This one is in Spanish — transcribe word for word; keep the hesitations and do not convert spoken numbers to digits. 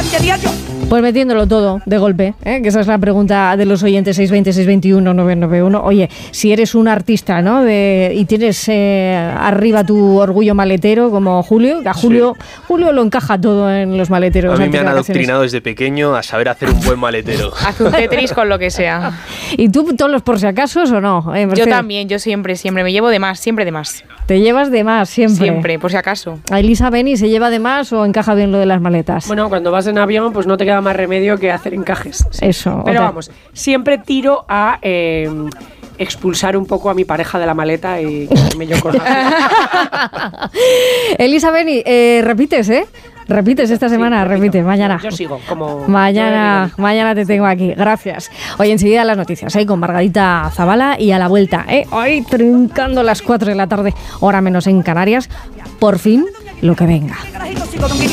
casi a diario. Pues metiéndolo todo de golpe, ¿eh? Que esa es la pregunta de los oyentes seis veinte, seis veintiuno, nueve nueve uno. Oye, si eres un artista, ¿no? De, y tienes eh, arriba tu orgullo maletero como Julio, que a Julio, sí. Julio lo encaja todo en los maleteros. A mí me han adoctrinado desde pequeño a saber hacer un buen maletero. Haz un Tetris con lo que sea. ¿Y tú todos los por si acasos o no? Eh, yo también, yo siempre, siempre me llevo de más, siempre de más. ¿Te llevas de más siempre? Siempre, por si acaso. ¿A Elisa Beni se lleva de más o encaja bien lo de las maletas? Bueno, cuando vas en avión pues no te queda más remedio que hacer encajes. Sí. Eso. Pero otra. vamos, siempre tiro a eh, expulsar un poco a mi pareja de la maleta y quedarme yo con la... Elisa Beni, eh, repites, ¿eh? Repites esta semana, sí, repites, mañana. Yo sigo, como... Mañana, mañana te tengo aquí, gracias. Hoy enseguida las noticias, ¿eh? Con Margarita Zavala y a la vuelta, ¿eh? Hoy trincando las cuatro de la tarde, hora menos en Canarias, por fin, lo que venga.